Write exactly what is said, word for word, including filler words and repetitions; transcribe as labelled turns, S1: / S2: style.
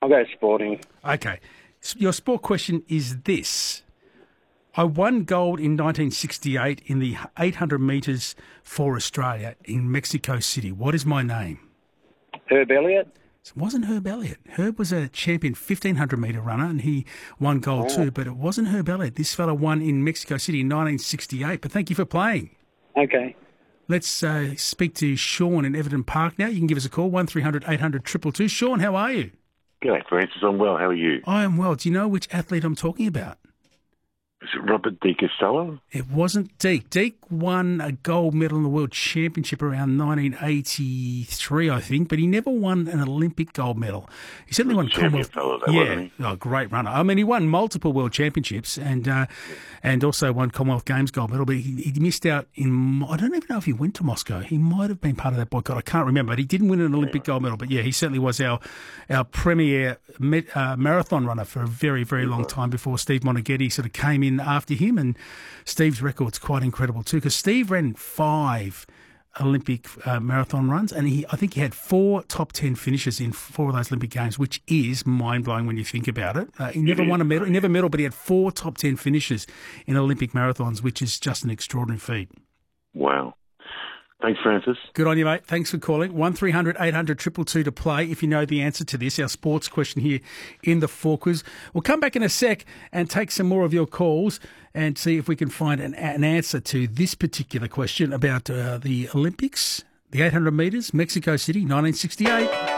S1: I'll go Sporting.
S2: Okay. S- Your sport question is this. I won gold in nineteen sixty-eight in the eight hundred metres for Australia in Mexico City. What is my name?
S1: Herb Elliott.
S2: It wasn't Herb Elliott. Herb was a champion fifteen hundred metre runner and he won gold
S1: Oh.
S2: too, but it wasn't Herb Elliott. This fella won in Mexico City in nineteen sixty-eight. But thank you for playing.
S1: Okay.
S2: Let's uh, speak to Sean in Everton Park now. You can give us a call, one three hundred eight hundred two two two. Sean, how are you?
S3: G'day, Francis. I'm well. How are you?
S2: I am well. Do you know which athlete I'm talking about?
S3: Is it Robert De Costello?
S2: It wasn't Deke. Deke won a gold medal in the World Championship around nineteen eighty-three, I think, but he never won an Olympic gold medal. He certainly won
S3: Champion
S2: Commonwealth.
S3: fellow, though,
S2: yeah,
S3: wasn't he?
S2: oh, great runner. I mean, he won multiple World Championships and uh, and also won Commonwealth Games gold medal, but he, he missed out in. I don't even know if he went to Moscow. He might have been part of that boycott. I can't remember, but he didn't win an Olympic gold medal. But yeah, he certainly was our our premier met, uh, marathon runner for a very, very long time before Steve Monaghetti sort of came in after him. And Steve's record's quite incredible too, because Steve ran five Olympic uh, marathon runs, and he I think he had four top ten finishes in four of those Olympic Games, which is mind blowing when you think about it. Uh, he never won a medal, he never medal, but he had four top ten finishes in Olympic marathons, which is just an extraordinary feat.
S3: Wow. Thanks, Francis.
S2: Good on you, mate. Thanks for calling. one three hundred eight hundred two two two to play if you know the answer to this, our sports question here in the Four Quiz. We'll come back in a sec and take some more of your calls and see if we can find an, an answer to this particular question about uh, the Olympics, the eight hundred metres, Mexico City, nineteen sixty-eight.